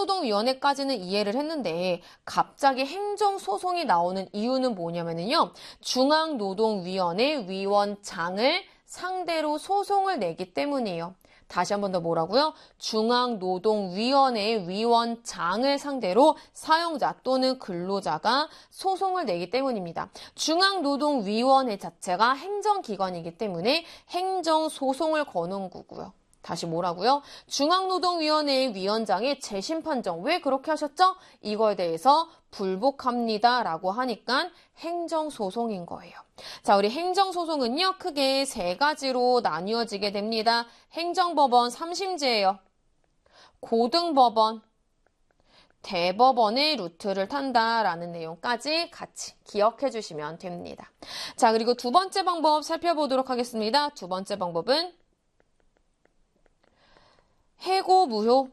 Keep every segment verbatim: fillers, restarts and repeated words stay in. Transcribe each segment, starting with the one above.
지방노동위원회까지는 이해를 했는데 갑자기 행정소송이 나오는 이유는 뭐냐면요. 중앙노동위원회 위원장을 상대로 소송을 내기 때문이에요. 다시 한 번 더 뭐라고요? 중앙노동위원회 위원장을 상대로 사용자 또는 근로자가 소송을 내기 때문입니다. 중앙노동위원회 자체가 행정기관이기 때문에 행정소송을 거는 거고요. 다시 뭐라고요? 중앙노동위원회 위원장의 재심 판정. 왜 그렇게 하셨죠? 이거에 대해서 불복합니다 라고 하니까 행정소송인 거예요. 자, 우리 행정소송은요, 크게 세 가지로 나뉘어지게 됩니다. 행정법원 삼 심제예요. 고등법원, 대법원의 루트를 탄다라는 내용까지 같이 기억해 주시면 됩니다. 자, 그리고 두 번째 방법 살펴보도록 하겠습니다. 두 번째 방법은 해고 무효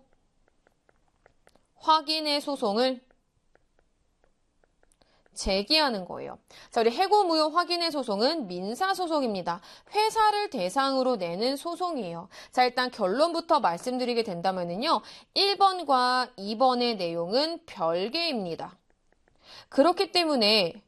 확인의 소송을 제기하는 거예요. 자, 우리 해고 무효 확인의 소송은 민사소송입니다. 회사를 대상으로 내는 소송이에요. 자, 일단 결론부터 말씀드리게 된다면요. 일 번과 이 번의 내용은 별개입니다. 그렇기 때문에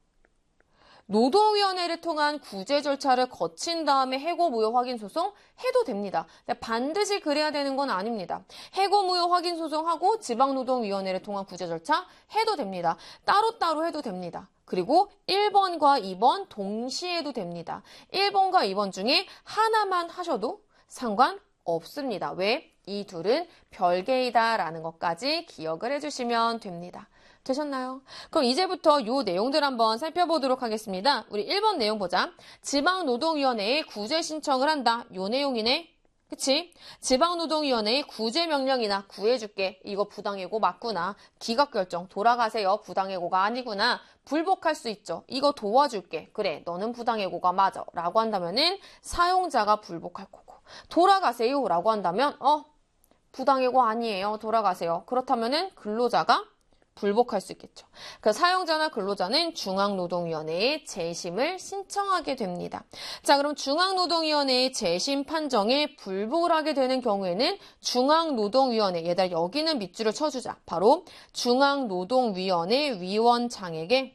노동위원회를 통한 구제 절차를 거친 다음에 해고 무효 확인 소송 해도 됩니다. 반드시 그래야 되는 건 아닙니다. 해고 무효 확인 소송하고 지방노동위원회를 통한 구제 절차 해도 됩니다. 따로따로 해도 됩니다. 그리고 일 번과 이 번 동시에 해도 됩니다. 일 번과 이 번 중에 하나만 하셔도 상관없습니다. 왜? 이 둘은 별개이다라는 것까지 기억을 해주시면 됩니다. 되셨나요? 그럼 이제부터 요 내용들 한번 살펴보도록 하겠습니다. 우리 일 번 내용 보자. 지방노동위원회에 구제 신청을 한다. 요 내용이네. 그치? 지방노동위원회에 구제명령이나 구해줄게. 이거 부당해고 맞구나. 기각결정 돌아가세요. 부당해고가 아니구나. 불복할 수 있죠. 이거 도와줄게. 그래, 너는 부당해고가 맞아. 라고 한다면은 사용자가 불복할 거고. 돌아가세요. 라고 한다면 어? 부당해고 아니에요. 돌아가세요. 그렇다면은 근로자가 불복할 수 있겠죠. 그 사용자나 근로자는 중앙노동위원회에 재심을 신청하게 됩니다. 자, 그럼 중앙노동위원회의 재심 판정에 불복을 하게 되는 경우에는 중앙노동위원회, 얘들아 여기는 밑줄을 쳐주자. 바로 중앙노동위원회 위원장에게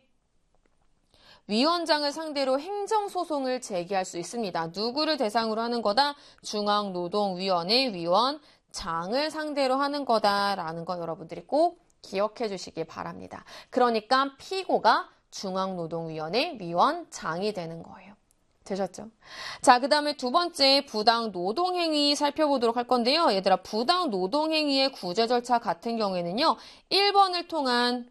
위원장을 상대로 행정소송을 제기할 수 있습니다. 누구를 대상으로 하는 거다? 중앙노동위원회 위원장을 상대로 하는 거다라는 거 여러분들이 꼭 기억해 주시기 바랍니다. 그러니까 피고가 중앙노동위원회 위원장이 되는 거예요. 되셨죠? 자, 그 다음에 두 번째 부당 노동행위 살펴보도록 할 건데요. 얘들아, 부당 노동행위의 구제 절차 같은 경우에는요. 일 번을 통한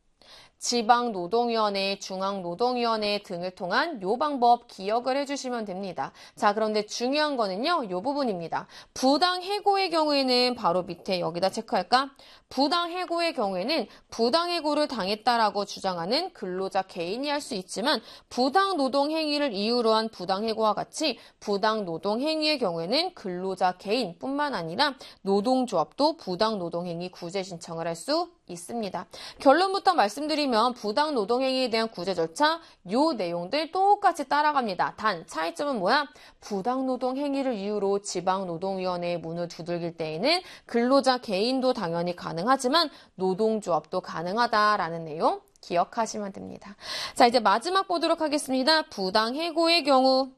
지방노동위원회, 중앙노동위원회 등을 통한 요 방법 기억을 해주시면 됩니다. 자, 그런데 중요한 거는요, 요 부분입니다. 부당해고의 경우에는 바로 밑에 여기다 체크할까? 부당해고의 경우에는 부당해고를 당했다라고 주장하는 근로자 개인이 할 수 있지만 부당노동행위를 이유로 한 부당해고와 같이 부당노동행위의 경우에는 근로자 개인뿐만 아니라 노동조합도 부당노동행위 구제 신청을 할 수 있습니다. 결론부터 말씀드리면 부당노동행위에 대한 구제 절차 요 내용들 똑같이 따라갑니다. 단 차이점은 뭐야? 부당노동행위를 이유로 지방노동위원회의 문을 두들길 때에는 근로자 개인도 당연히 가능하지만 노동조합도 가능하다라는 내용 기억하시면 됩니다. 자, 이제 마지막 보도록 하겠습니다. 부당해고의 경우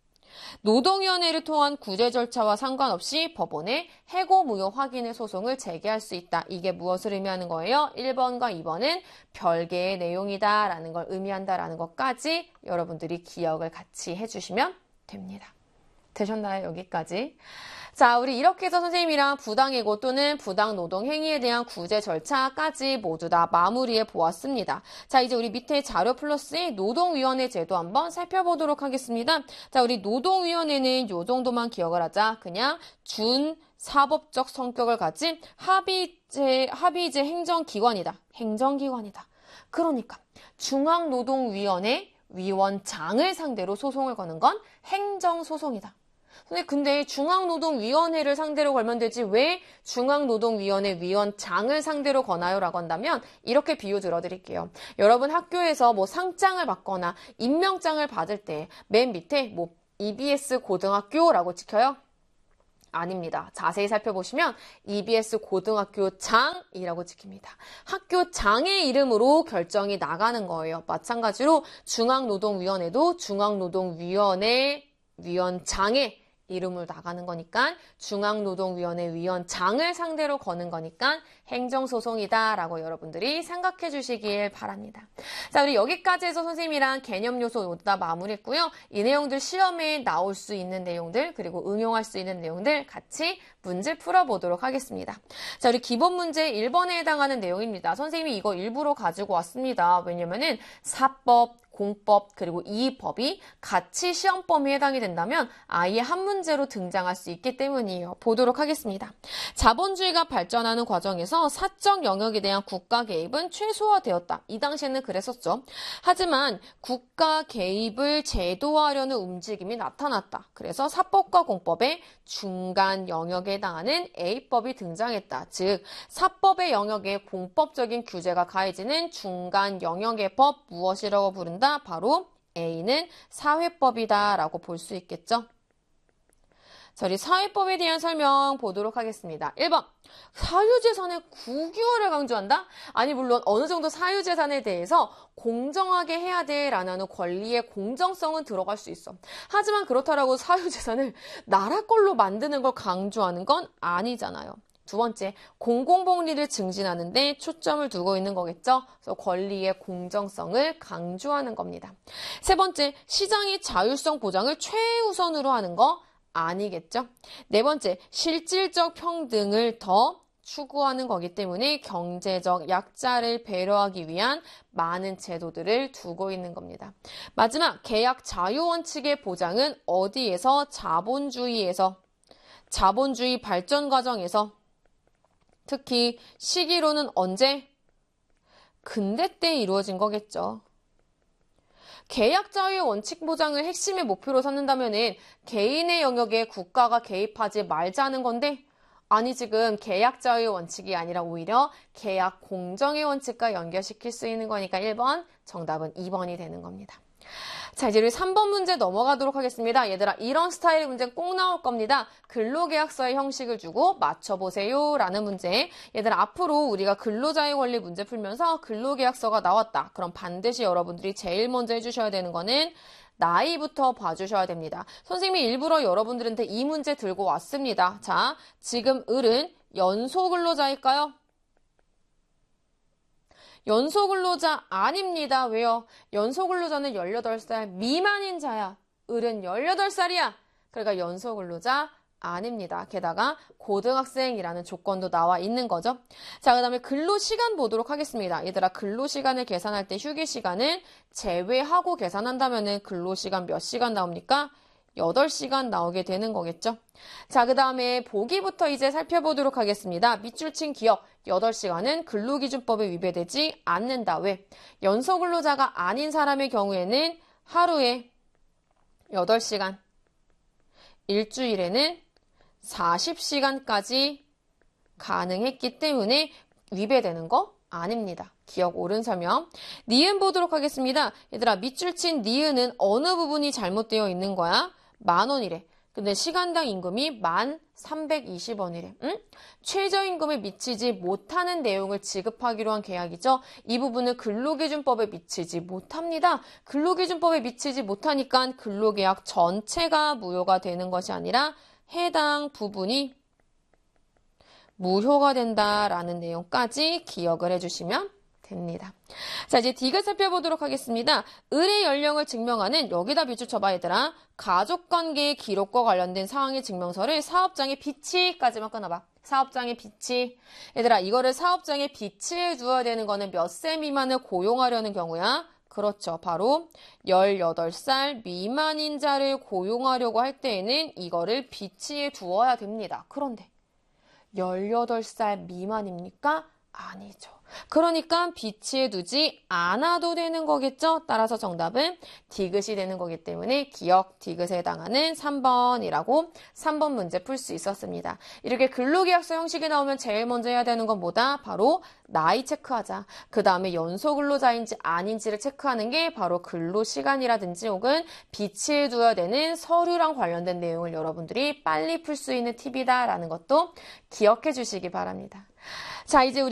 노동위원회를 통한 구제 절차와 상관없이 법원에 해고 무효 확인의 소송을 제기할 수 있다. 이게 무엇을 의미하는 거예요? 일 번과 이 번은 별개의 내용이다라는 걸 의미한다라는 것까지 여러분들이 기억을 같이 해주시면 됩니다. 되셨나요? 여기까지. 자, 우리 이렇게 해서 선생님이랑 부당해고 또는 부당노동행위에 대한 구제 절차까지 모두 다 마무리해 보았습니다. 자, 이제 우리 밑에 자료 플러스의 노동위원회 제도 한번 살펴보도록 하겠습니다. 자, 우리 노동위원회는 요 정도만 기억을 하자. 그냥 준 사법적 성격을 가진 합의제, 합의제 행정기관이다. 행정기관이다. 그러니까 중앙노동위원회 위원장을 상대로 소송을 거는 건 행정소송이다. 근데, 근데 중앙노동위원회를 상대로 걸면 되지 왜 중앙노동위원회 위원장을 상대로 거나요? 라고 한다면 이렇게 비유 들어드릴게요. 여러분 학교에서 뭐 상장을 받거나 임명장을 받을 때 맨 밑에 뭐 이비에스 고등학교라고 찍혀요? 아닙니다. 자세히 살펴보시면 이비에스 고등학교 장이라고 찍힙니다. 학교 장의 이름으로 결정이 나가는 거예요. 마찬가지로 중앙노동위원회도 중앙노동위원회 위원장의 이름으로 나가는 거니까 중앙노동위원회 위원장을 상대로 거는 거니까 행정소송이다라고 여러분들이 생각해 주시길 바랍니다. 자, 우리 여기까지 해서 선생님이랑 개념 요소 모두 마무리했고요. 이 내용들 시험에 나올 수 있는 내용들 그리고 응용할 수 있는 내용들 같이 문제 풀어보도록 하겠습니다. 자, 우리 기본 문제 일 번에 해당하는 내용입니다. 선생님이 이거 일부러 가지고 왔습니다. 왜냐면은 사법, 공법 그리고 이 법이 같이 시험 범위에 해당이 된다면 아예 한 문제로 등장할 수 있기 때문이에요. 보도록 하겠습니다. 자본주의가 발전하는 과정에서 사적 영역에 대한 국가 개입은 최소화되었다. 이 당시에는 그랬었죠. 하지만 국가 개입을 제도화하려는 움직임이 나타났다. 그래서 사법과 공법의 중간 영역에 해당하는 A법이 등장했다. 즉 사법의 영역에 공법적인 규제가 가해지는 중간 영역의 법 무엇이라고 부른다? 바로 A는 사회법이다 라고 볼 수 있겠죠. 자, 우리 사회법에 대한 설명 보도록 하겠습니다. 일 번, 사유재산의 국유화를 강조한다? 아니, 물론 어느 정도 사유재산에 대해서 공정하게 해야 돼 라는 권리의 공정성은 들어갈 수 있어. 하지만 그렇다라고 사유재산을 나라 걸로 만드는 걸 강조하는 건 아니잖아요. 두 번째, 공공복리를 증진하는 데 초점을 두고 있는 거겠죠. 그래서 권리의 공정성을 강조하는 겁니다. 세 번째, 시장의 자율성 보장을 최우선으로 하는 거 아니겠죠. 네 번째, 실질적 평등을 더 추구하는 거기 때문에 경제적 약자를 배려하기 위한 많은 제도들을 두고 있는 겁니다. 마지막, 계약 자유 원칙의 보장은 어디에서? 자본주의에서, 자본주의 발전 과정에서, 특히 시기로는 언제? 근대 때 이루어진 거겠죠. 계약 자유의 원칙 보장을 핵심의 목표로 삼는다면은 개인의 영역에 국가가 개입하지 말자는 건데, 아니 지금 계약 자유의 원칙이 아니라 오히려 계약 공정의 원칙과 연결시킬 수 있는 거니까 일 번, 정답은 이 번이 되는 겁니다. 자, 이제 우리 삼 번 문제 넘어가도록 하겠습니다. 얘들아, 이런 스타일의 문제 꼭 나올 겁니다. 근로계약서의 형식을 주고 맞춰보세요 라는 문제. 얘들아, 앞으로 우리가 근로자의 권리 문제 풀면서 근로계약서가 나왔다. 그럼 반드시 여러분들이 제일 먼저 해주셔야 되는 거는 나이부터 봐주셔야 됩니다. 선생님이 일부러 여러분들한테 이 문제 들고 왔습니다. 자, 지금 을은 연소근로자일까요? 연소근로자 아닙니다. 왜요? 연소근로자는 열여덟 살 미만인 자야. 을은 열여덟 살이야. 그러니까 연소근로자 아닙니다. 게다가 고등학생이라는 조건도 나와 있는 거죠. 자, 그 다음에 근로시간 보도록 하겠습니다. 얘들아, 근로시간을 계산할 때 휴게시간은 제외하고 계산한다면 근로시간 몇 시간 나옵니까? 여덟 시간 나오게 되는 거겠죠. 자, 그 다음에 보기부터 이제 살펴보도록 하겠습니다. 밑줄 친 기억, 여덟 시간은 근로기준법에 위배되지 않는다. 왜? 연소근로자가 아닌 사람의 경우에는 하루에 여덟 시간, 일주일에는 사십 시간까지 가능했기 때문에 위배되는 거 아닙니다. 기억 옳은 설명. 니은 보도록 하겠습니다. 얘들아, 밑줄 친 니은은 어느 부분이 잘못되어 있는 거야? 만 원이래. 근데 시간당 임금이 만 삼백이십 원이래. 응? 최저임금에 미치지 못하는 내용을 지급하기로 한 계약이죠. 이 부분은 근로기준법에 미치지 못합니다. 근로기준법에 미치지 못하니까 근로계약 전체가 무효가 되는 것이 아니라 해당 부분이 무효가 된다라는 내용까지 기억을 해주시면 됩니다. 자, 이제 디귿 살펴보도록 하겠습니다. 을의 연령을 증명하는, 여기다 밑줄 쳐봐 얘들아. 가족관계의 기록과 관련된 사항의 증명서를 사업장에 비치까지만 끊어봐. 사업장에 비치. 얘들아, 이거를 사업장에 비치해 두어야 되는 거는 몇 세 미만을 고용하려는 경우야? 그렇죠. 바로 열여덟 살 미만인 자를 고용하려고 할 때에는 이거를 비치해 두어야 됩니다. 그런데 열여덟 살 미만입니까? 아니죠. 그러니까 비치해 두지 않아도 되는 거겠죠? 따라서 정답은 디귿이 되는 거기 때문에 기억 디귿에 해당하는 삼 번이라고 삼 번 문제 풀 수 있었습니다. 이렇게 근로계약서 형식이 나오면 제일 먼저 해야 되는 건 뭐다? 바로 나이 체크하자. 그 다음에 연소 근로자인지 아닌지를 체크하는 게 바로 근로시간이라든지 혹은 비치해 두어야 되는 서류랑 관련된 내용을 여러분들이 빨리 풀 수 있는 팁이다라는 것도 기억해 주시기 바랍니다. 자, 이제 우리